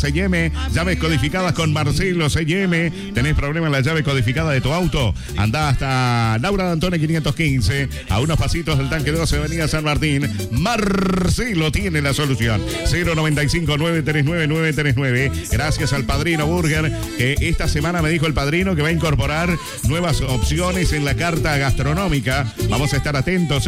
S&M, llaves codificadas con Marcelo S&M. ¿Tenés problema en la llave codificada de tu auto? Andá hasta Laura D'Antone 515, a unos pasitos del tanque 12, Avenida San Martín. Marcelo tiene la solución. 095-939-939. Gracias al Padrino Burger, que esta semana me dijo el Padrino que va a incorporar nuevas opciones en la carta gastronómica. Vamos a estar atentos,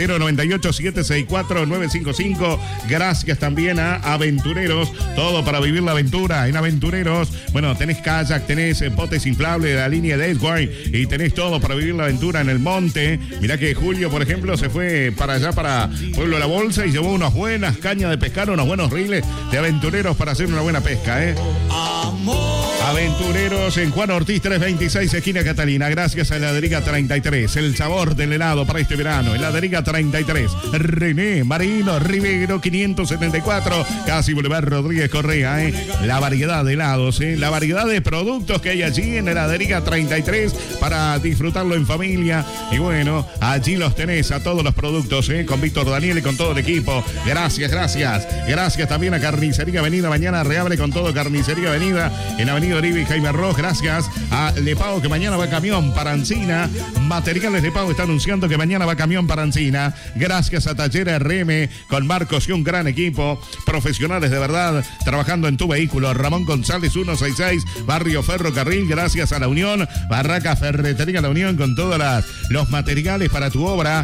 098-764-955. Gracias también a Aventureros, todo para vivir la aventura en Aventureros. Bueno, tenés kayak, tenés botes inflables de la línea de Edgeway y tenés todo para vivir la aventura en el monte. Mirá que Julio, por ejemplo, se fue para allá, para Pueblo de la Bolsa, y llevó unas buenas cañas de pescar, unos buenos riles de Aventureros para hacer una buena pesca, Aventureros en Juan Ortiz 326, esquina Catalina. Gracias a Heladería 33, el sabor del helado para este verano. Heladería 33, René Marino Rivero 574, casi Boulevard Rodríguez Correa. La variedad de helados, la variedad de productos que hay allí en Heladería 33 para disfrutarlo en familia. Y bueno, allí los tenés a todos los productos, con Víctor Daniel y con todo el equipo. Gracias, gracias. Gracias también a Carnicería Avenida. Mañana reabre con todo Carnicería Avenida en Avenida Oribe y Jaime Ross. Gracias a Lepao, que mañana va camión para Encina. Materiales Lepao está anunciando que mañana va camión para Encina. Gracias a Taller RM con Marcos y un gran equipo, profesionales de verdad, trabajando en tu vehículo. Ramón González 166, Barrio Ferrocarril. Gracias a La Unión, Barraca Ferretería La Unión, con todos los materiales para tu obra.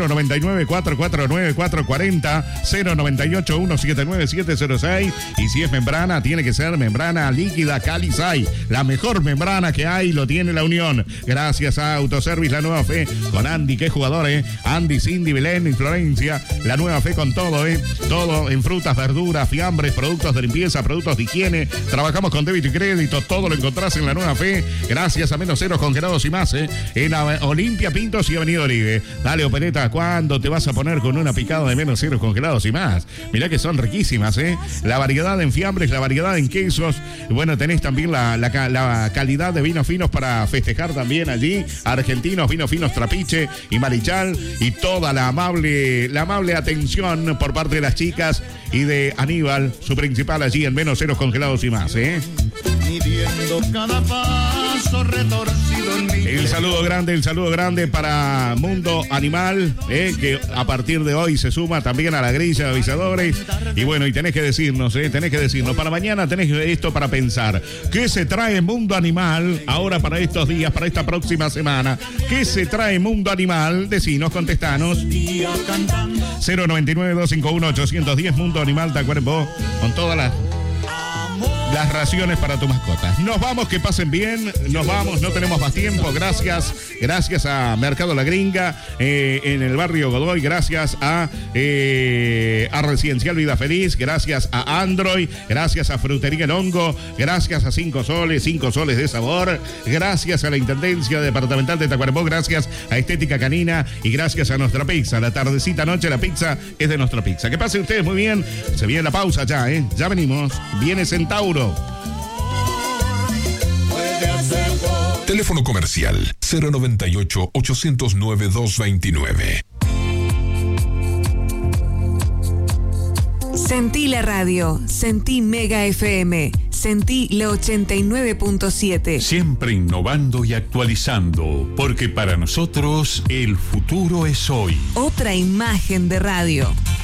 099-449-440, 098-179-706. Y si es membrana, tiene que ser membrana líquida Calisay. La mejor membrana que hay lo tiene La Unión. Gracias a Autoservice La Nueva Fe con Andy, que es jugador, Andy, Cindy, Belén y Florencia. La Nueva Fe con todo, todo en frutas, verduras, fiambres, productos de limpieza, productos de higiene. Trabajamos con débito y crédito, todo lo encontrás en La Nueva Fe. Gracias a Menos Ceros Congelados y más, en Olimpia, Pintos y Avenida Oribe. Dale, Opereta, ¿cuándo te vas a poner con una picada de Menos Ceros Congelados y más? Mirá que son riquísimas, la variedad en fiambres, la variedad en quesos. Bueno, tenés también la calidad de vinos finos para festejar también allí. Argentinos, vinos finos Trapiche y Marichal, y toda la amable atención por parte de las chicas y de Aníbal, su principal allí en Menos Ceros Congelados y más, midiendo cada paso retorcido en mi... El saludo grande para Mundo Animal, que a partir de hoy se suma también a la grilla de avisadores. Y bueno, y tenés que decirnos, para mañana tenés esto para pensar. ¿Qué se trae Mundo Animal ahora para estos días, para esta próxima semana? ¿Qué se trae Mundo Animal? Decinos, contestanos. 099-251-810, Mundo Animal Tacuarembó, con todas las raciones para tu mascota. Nos vamos, que pasen bien. Nos vamos, no tenemos más tiempo. Gracias a Mercado La Gringa en el barrio Godoy. Gracias a Residencial Vida Feliz. Gracias a Android. Gracias a Frutería El Hongo. Gracias a 5 soles de sabor. Gracias a la Intendencia Departamental de Tacuarembó. Gracias a Estética Canina. Y gracias a Nuestra Pizza. La tardecita noche la pizza es de Nuestra Pizza. Que pasen ustedes muy bien. Se viene la pausa ya, Ya venimos. Viene Centauro. Teléfono comercial 098-809-229. Sentí la radio, sentí Mega FM, sentí la 89.7. Siempre innovando y actualizando, porque para nosotros el futuro es hoy. Otra imagen de radio.